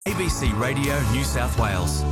ABC Radio New South Wales.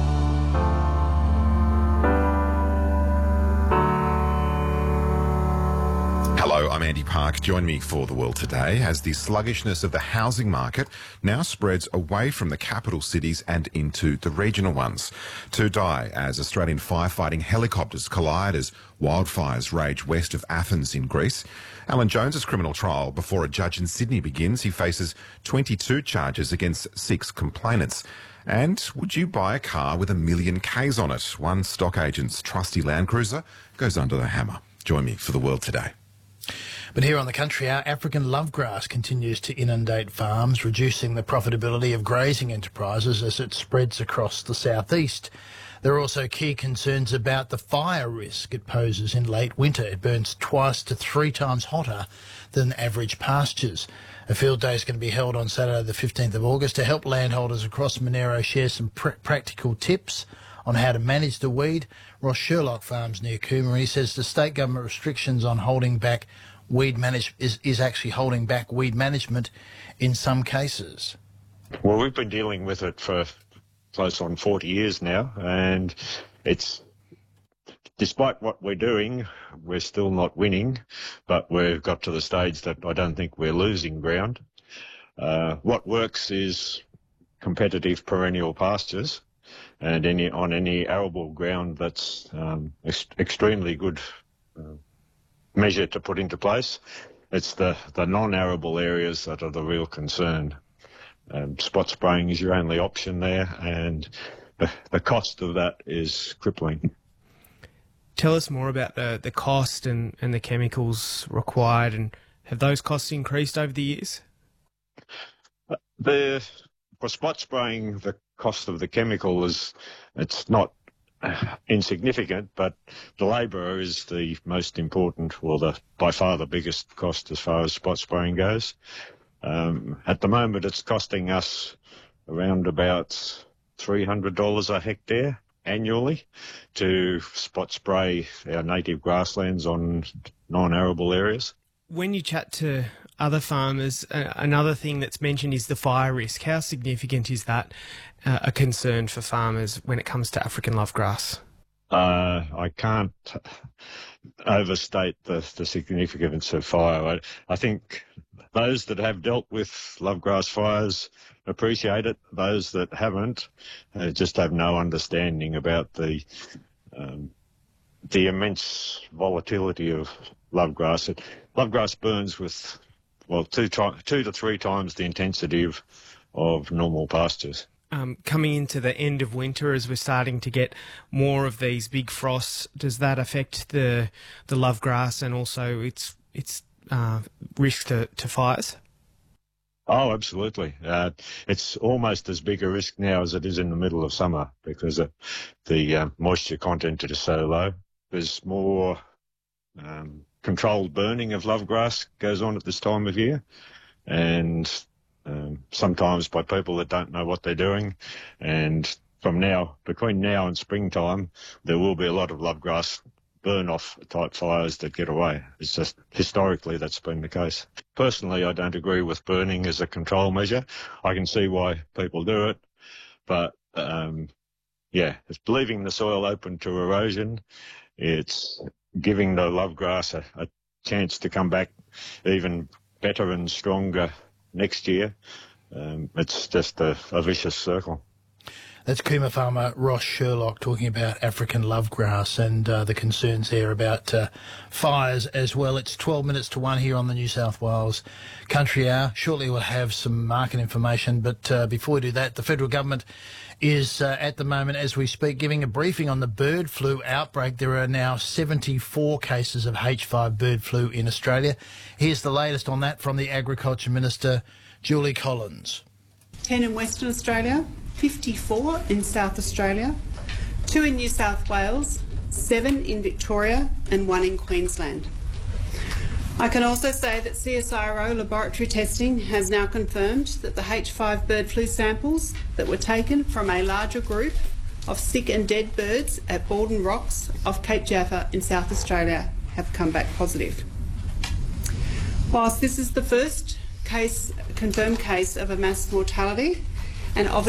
Hello, I'm Andy Park. Join me for The World Today as the sluggishness of the housing market now spreads away from the capital cities and into the regional ones. Two die as Australian firefighting helicopters collide as wildfires rage west of Athens in Greece. Alan Jones's criminal trial before a judge in Sydney begins. He faces 22 charges against 6 complainants. And would you buy a car with 1 million Ks on it? One stock agent's trusty Land Cruiser goes under the hammer. Join me for The World Today. But here on the Country Hour, African lovegrass continues to inundate farms, reducing the profitability of grazing enterprises as it spreads across the southeast. There are also key concerns about the fire risk it poses in late winter. It burns twice to 3 times hotter than average pastures. A field day is going to be held on Saturday the 15th of August to help landholders across Monero share some practical tips on how to manage the weed. Ross Sherlock farms near Coomera. He says the state government restrictions on holding back weed is actually holding back weed management in some cases. Well, we've been dealing with it for close on 40 years now, and it's, despite what we're doing, we're still not winning, but we've got to the stage that I don't think we're losing ground. What works is competitive perennial pastures, and on any arable ground that's extremely good measure to put into place. It's the non-arable areas that are the real concern. Spot spraying is your only option there, and the cost of that is crippling. Tell us more about the cost and the chemicals required, and have those costs increased over the years? For spot spraying, the cost of the chemical it's not insignificant, but the labour is the most important, or by far the biggest cost as far as spot spraying goes. At the moment, it's costing us around about $300 a hectare annually to spot spray our native grasslands on non-arable areas. When you chat to other farmers, another thing that's mentioned is the fire risk. How significant is that a concern for farmers when it comes to African lovegrass? I can't overstate the significance of fire. I think those that have dealt with lovegrass fires appreciate it. Those that haven't just have no understanding about the immense volatility of lovegrass. Lovegrass burns with, 2 to 3 times the intensity of normal pastures. Coming into the end of winter, as we're starting to get more of these big frosts, does that affect the lovegrass and also its risk to fires? Oh, absolutely. It's almost as big a risk now as it is in the middle of summer because the moisture content is so low. There's more controlled burning of lovegrass goes on at this time of year, and sometimes by people that don't know what they're doing. And between now and springtime, there will be a lot of lovegrass burn-off type fires that get away. It's just historically that's been the case. Personally, I don't agree with burning as a control measure. I can see why people do it, but it's leaving the soil open to erosion. It's giving the lovegrass a chance to come back even better and stronger next year. It's just a vicious circle. That's Coomera farmer Ross Sherlock talking about African lovegrass and the concerns there about fires as well. It's 12 minutes to 1 here on the New South Wales Country Hour. Shortly we'll have some market information, but before we do that, the federal government is at the moment, as we speak, giving a briefing on the bird flu outbreak. There are now 74 cases of H5 bird flu in Australia. Here's the latest on that from the Agriculture Minister, Julie Collins. 10 in Western Australia, 54 in South Australia, 2 in New South Wales, 7 in Victoria and 1 in Queensland. I can also say that CSIRO laboratory testing has now confirmed that the H5 bird flu samples that were taken from a larger group of sick and dead birds at Baldwin Rocks off Cape Jaffa in South Australia have come back positive. Whilst this is the first confirmed case of a mass mortality, and obviously